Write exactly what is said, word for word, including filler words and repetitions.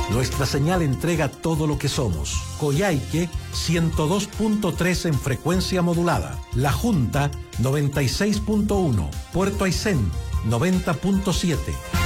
Nuestra señal entrega todo lo que somos. Coyhaique, ciento dos punto tres en frecuencia modulada. La Junta, noventa y seis punto uno. Puerto Aysén, noventa punto siete.